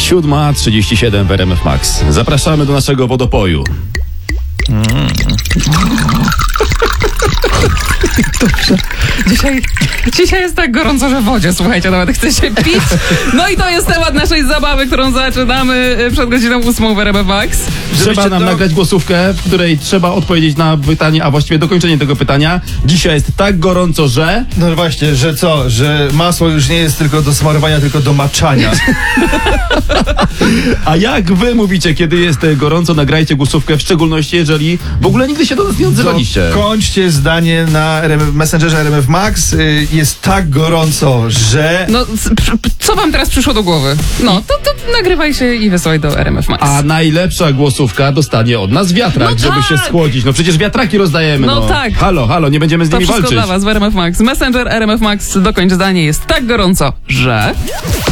7:37 w RMF Max. Zapraszamy do naszego wodopoju. Dobrze. Dzisiaj jest tak gorąco, że w wodzie, słuchajcie, nawet chce się pić. No i to jest temat naszej zabawy, którą zaczynamy przed godziną 8 w RMF Max. Trzeba nam nagrać głosówkę, w której trzeba odpowiedzieć na pytanie, a właściwie dokończenie tego pytania. Dzisiaj jest tak gorąco, że... No właśnie, że co? Że masło już nie jest tylko do smarowania, tylko do maczania. A jak wy mówicie, kiedy jest gorąco, nagrajcie głosówkę, w szczególności jeżeli w ogóle nigdy się do nas nie odzywaliście. Kończcie zdanie na Messengerze RMF Max. Jest tak gorąco, że... No, co wam teraz przyszło do głowy? No, to nagrywaj się i wysyłaj do RMF Max. A najlepsza głosówka dostanie od nas wiatrak, No żeby tak! się schłodzić. No przecież wiatraki rozdajemy. No tak. Halo, nie będziemy z To nimi wszystko walczyć. dla was w RMF Max. Messenger RMF Max, dokończ zdanie, jest tak gorąco, że...